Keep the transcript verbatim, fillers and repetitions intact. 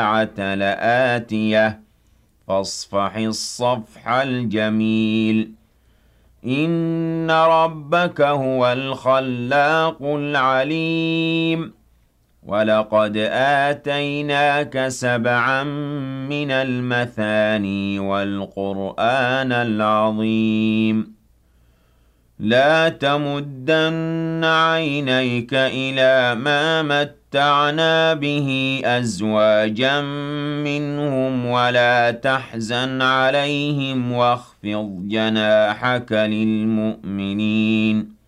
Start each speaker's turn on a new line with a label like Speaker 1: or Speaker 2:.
Speaker 1: لآتية فاصفح الصفح الجميل إن ربك هو الخلاق العليم ولقد آتيناك سبعا من المثاني والقرآن العظيم لا تمدن عينيك إلى ما متعنا به أزواجا منهم ولا تحزن عليهم واخفض جناحك للمؤمنين